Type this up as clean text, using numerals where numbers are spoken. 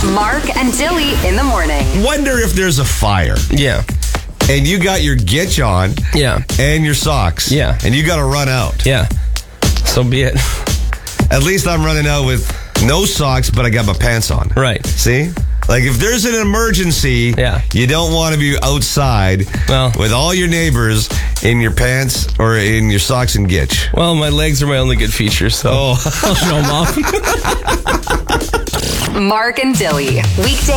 Mark and Dilly in the morning. Wonder if there's a fire. Yeah. And you got your gitch on. Yeah. And your socks. Yeah. And you got to run out. Yeah. So be it. At least I'm running out with no socks, but I got my pants on. Right. See? Like, if there's an emergency, you don't want to be outside with all your neighbors in your pants or in your socks and gitch. Well, my legs are my only good feature, so I'll show them off. Mark and Dilly, weekday